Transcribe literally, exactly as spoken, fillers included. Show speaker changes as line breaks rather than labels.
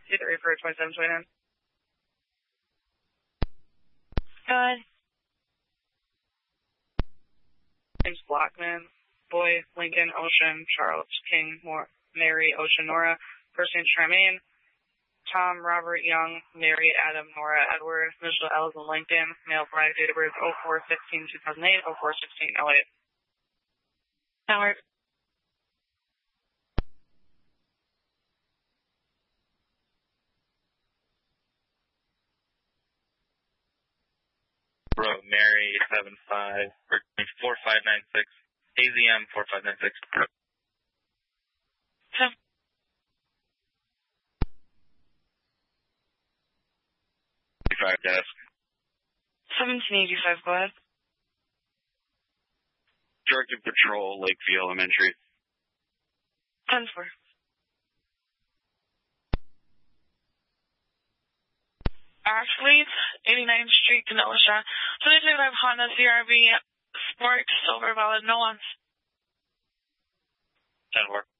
Get ready for twenty-seven twenty-nine.
Go ahead.
James Blackman, Boy, Lincoln, Ocean, Charles, King, Moore, Mary, Ocean, Nora, Percy, Tremaine, Tom, Robert, Young, Mary, Adam, Nora, Edward, Mitchell, Elton, Lincoln, male flag, date of birth oh four fifteen two thousand eight, oh four sixteen oh eight.
Howard.
Bro, Mary, seven five, or four five nine six, A Z M four five nine six.
Tim.
Five desk.
seventeen eighty-five, go ahead.
Directed Patrol, Lakeview Elementary.
ten four. Athlete, eighty-ninth Street, Kenosha. twenty-five Honda C R V Sport, silver valid, no ones.
ten four.